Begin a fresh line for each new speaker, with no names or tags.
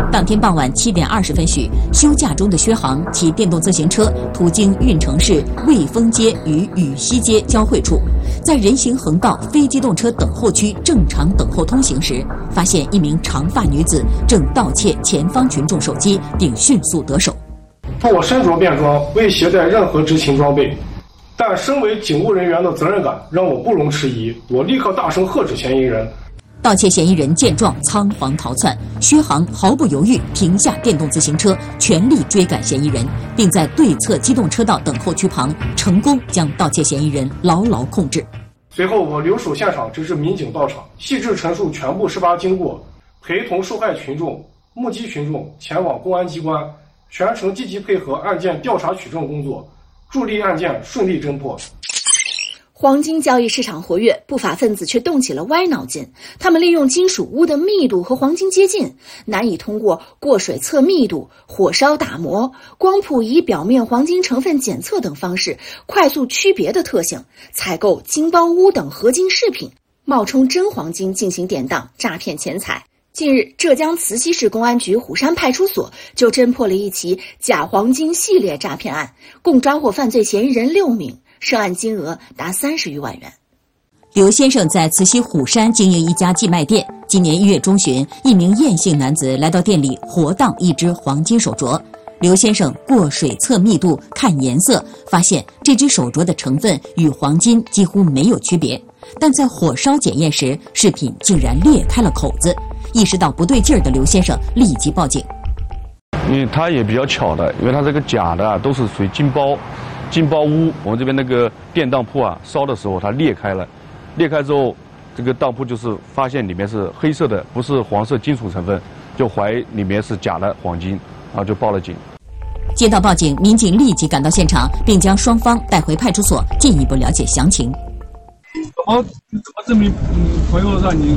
当天傍晚7点20分许，休假中的薛航骑电动自行车途经运城市卫丰街与禹西街交汇处，在人行横道非机动车等候区正常等候通行时，发现一名长发女子正盗窃前方群众手机，并迅速得手。
我身着便装，未携带任何执勤装备，但身为警务人员的责任感让我不容迟疑，我立刻大声喝止嫌疑人。
盗窃嫌疑人见状仓皇逃窜，薛航毫不犹豫停下电动自行车，全力追赶嫌疑人，并在对侧机动车道等候区旁成功将盗窃嫌疑人牢牢控制。
随后我留守现场，直至民警到场，细致陈述全部事发经过，陪同受害群众、目击群众前往公安机关，全程积极配合案件调查取证工作，助力案件顺利侦破。
黄金交易市场活跃，不法分子却动起了歪脑筋。他们利用金属钨的密度和黄金接近，难以通过过水测密度、火烧打磨、光谱仪表面黄金成分检测等方式，快速区别的特性，采购金包钨等合金饰品，冒充真黄金进行典当，诈骗钱财。近日，浙江慈溪市公安局虎山派出所就侦破了一起假黄金系列诈骗案，共抓获犯罪嫌疑人6名。涉案金额达30余万元。
刘先生在慈溪虎山经营一家寄卖店。今年1月中旬，一名燕姓男子来到店里活当一只黄金手镯。刘先生过水测密度、看颜色，发现这只手镯的成分与黄金几乎没有区别，但在火烧检验时，饰品竟然裂开了口子。意识到不对劲儿的刘先生立即报警。
因为他也比较巧的，因为他这个假的都是属于金包钨，我们这边那个电当铺烧的时候它裂开了，裂开之后，这个当铺就是发现里面是黑色的，不是黄色金属成分，就怀疑里面是假的黄金，然后就报了警。
接到报警，民警立即赶到现场，并将双方带回派出所进一步了解详情。
怎么证明朋友让你